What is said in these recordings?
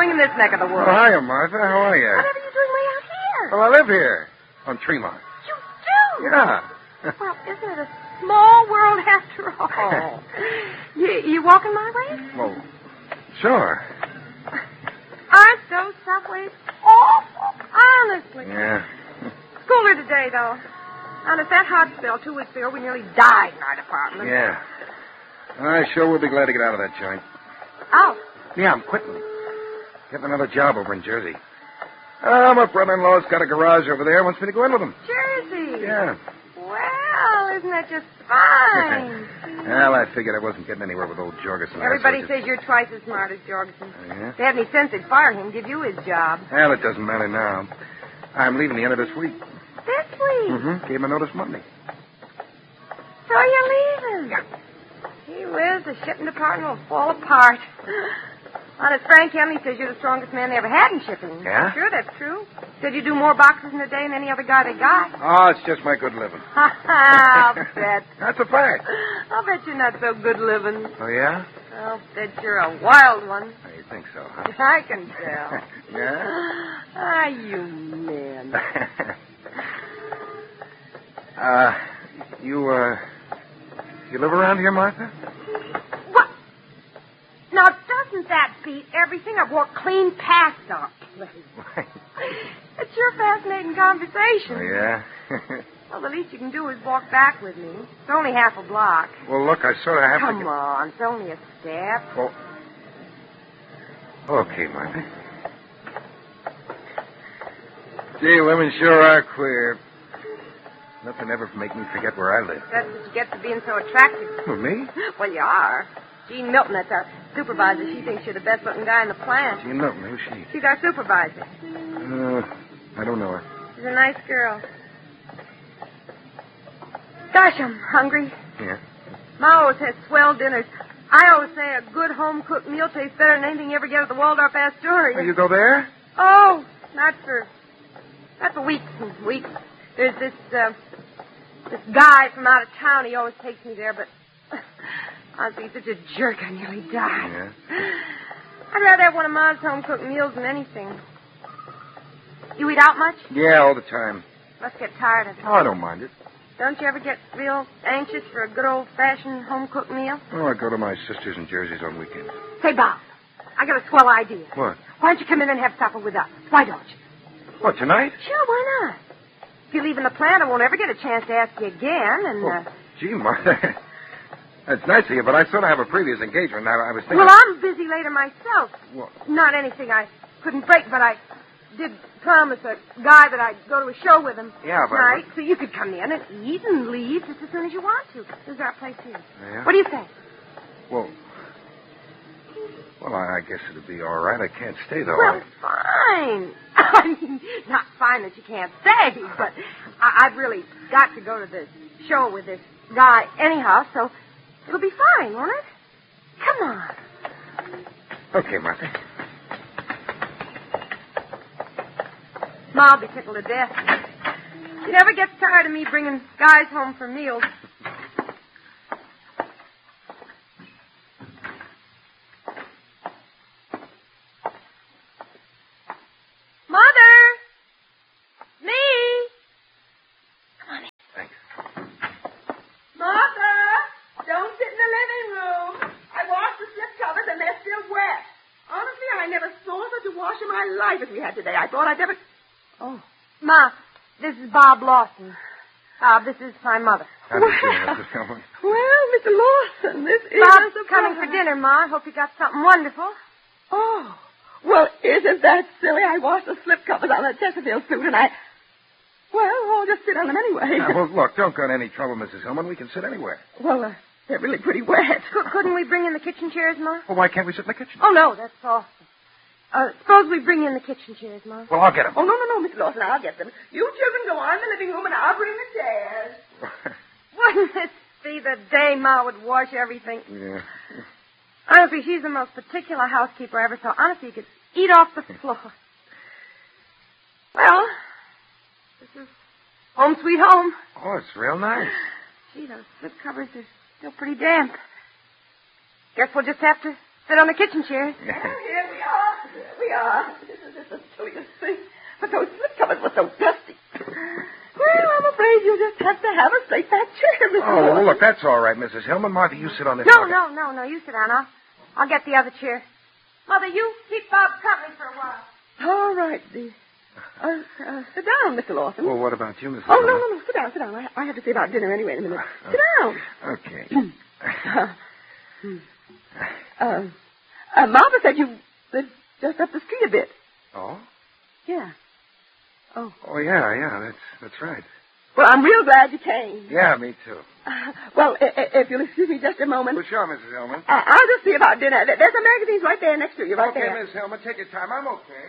doing in this neck of the world? Oh, hiya, Martha. How are you? Whatever you doing way out here? Well, I live here on Tremont. You do? Yeah. Well, isn't it a small world after all? you walking my way? Well, sure. Aren't those subways awful? Honestly. Yeah. Cooler today, though. Honest, that hot spell 2 weeks ago, we nearly died in our department. Yeah. I sure will be glad to get out of that joint. Oh. Yeah, I'm quitting. Getting another job over in Jersey. My brother-in-law's got a garage over there. Wants me to go in with him. Jersey? Yeah. Well, isn't that just fine? Well, I figured I wasn't getting anywhere with old Jorgensen. Everybody says you're twice as smart as Jorgensen. Oh, yeah? If they had any sense, they'd fire him, give you his job. Well, it doesn't matter now. I'm leaving the end of this week. This week? Mm-hmm. Gave him a notice Monday. So you're leaving? Yeah. Gee whiz, the shipping department will fall apart. Honest, Frank Henley says you're the strongest man they ever had in shipping. Yeah? Sure, that's true. Said you do more boxes in a day than any other guy they got. Oh, it's just my good living. I'll bet. That's a fact. I'll bet you're not so good living. Oh, yeah? I'll bet you're a wild one. Oh, you think so, huh? I can tell. Yeah? Ah, you men. You live around here, Martha? What? Now, doesn't that beat everything? I've walked clean past our place. It's your fascinating conversation. Oh, yeah? Well, the least you can do is walk back with me. It's only half a block. Well, look, I sort of have to... Come on, it's only a step. Well, okay, Martha. Gee, women sure are queer. Nothing ever make me forget where I live. That's what you get for being so attractive. Who, me? Well, you are. Jean Milton, that's our supervisor. She thinks you're the best-looking guy in the plant. Jean Milton, who's she? She's our supervisor. I don't know her. She's a nice girl. Gosh, I'm hungry. Yeah? Ma always has swell dinners. I always say a good home-cooked meal tastes better than anything you ever get at the Waldorf Astoria. Oh, you go there? Oh, not for weeks and weeks. There's this guy from out of town. He always takes me there, but honestly, he's such a jerk, I nearly die. Yeah? I'd rather have one of Ma's home-cooked meals than anything. You eat out much? Yeah, all the time. Must get tired of it. Oh, I don't mind it. Don't you ever get real anxious for a good old-fashioned home-cooked meal? Oh, I go to my sister's in Jersey's on weekends. Say, Bob, I got a swell idea. What? Why don't you come in and have supper with us? Why don't you? What, tonight? Sure, why not? If you leave in the plant, I won't ever get a chance to ask you again, and, Well, gee, Martha. That's nice of you, but I sort of have a previous engagement. I was thinking... Well, I'm busy later myself. What? Not anything I couldn't break, but I did promise a guy that I'd go to a show with him tonight, so you could come in and eat and leave just as soon as you want to. This is our place here. Yeah? What do you think? Well, I guess it'd be all right. I can't stay, though. Well, fine. I mean, not fine that you can't stay, but I've really got to go to the show with this guy anyhow, so it'll be fine, won't it? Come on. Okay, Martha. Ma'll be tickled to death. She never gets tired of me bringing guys home for meals. Mother! Me! Come on in. Thanks. Mother! Don't sit in the living room. I washed the slip covers and they're still wet. Honestly, I never saw such a wash in my life as we had today. I thought I'd never... Oh. Ma, this is Bob Lawson. Bob, this is my mother. How do you do, Mrs. Coleman? Well, Mr. Lawson, this is Bob's a surprise. coming for dinner, Ma. I hope you got something wonderful. Oh, well, isn't that silly? I washed the slip covers on the Chesterfield suit, and I... Well, I'll just sit on them anyway. Well, look, don't go into any trouble, Mrs. Hillman. We can sit anywhere. Well, they're really pretty wet. Couldn't we bring in the kitchen chairs, Ma? Well, why can't we sit in the kitchen? Oh, no, that's awesome. Suppose we bring in the kitchen chairs, Ma. Well, I'll get them. Oh, no, Mr. Lawson, I'll get them. You children go on in the living room, and I'll bring the chairs. Wouldn't this be the day Ma would wash everything? Yeah. Honestly, she's the most particular housekeeper I ever saw. Honestly, you could eat off the floor. Well, this is home sweet home. Oh, it's real nice. Gee, those slip covers are still pretty damp. Guess we'll just have to sit on the kitchen chair. Well, here we are. We we are. This is the silliest thing. But those slip covers were so dusty. Well, I'm afraid you'll just have to have a straight back chair, Mrs. Oh, Morgan. look, that's all right, Mrs. Hillman. Martha, you sit on this. No, bucket. no. You sit down. I'll get the other chair. Mother, you keep Bob company for a while. All right, dear. Sit down, Mr. Lawson. Well, what about you, Mrs. Oh, Hillman? no. Sit down. I have to see about dinner anyway in a minute. Sit down. Okay. Martha said you lived just up the street a bit. Oh? Yeah. Oh. Oh, yeah, that's right. Well, I'm real glad you came. Yeah, me too. Well, if you'll excuse me just a moment. Well, sure, Mrs. Hillman. I'll just see about dinner. There's some magazines right there next to you, right Okay, there. Miss Hillman, take your time. I'm okay.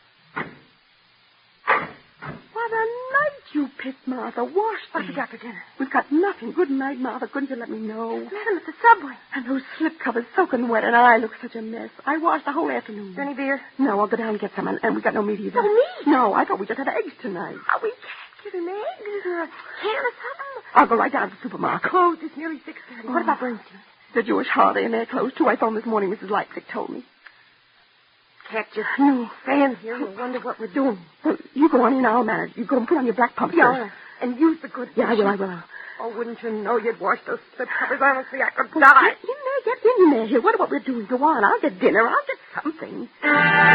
What a night you picked, Martha. Wash What you got for dinner? We've got nothing. Good night, Martha. Couldn't you let me know? Met him at the subway. And those slip covers soaking wet, and I look such a mess. I washed the whole afternoon. Is there any beer? No, I'll go down and get some, and we got no meat either. No meat? No, I thought we just had eggs tonight. Oh, we can't get an egg or a can of something. I'll go right down to the supermarket. Closed. It's nearly 6:30. What about Bernstein? The Jewish holiday, and they're closed, too. I phoned this morning. Mrs. Leipzig told me. Can't just stand here and wonder what we're doing. Well, you go on in, I'll manage. You go and put on your black pumps. Yeah, and use the good Yeah, I dishes. will. Oh, wouldn't you know you'd wash those slip covers? Honestly, I could die. Get in there. Get in there. Here, what we're doing? Go on. I'll get dinner. I'll get something.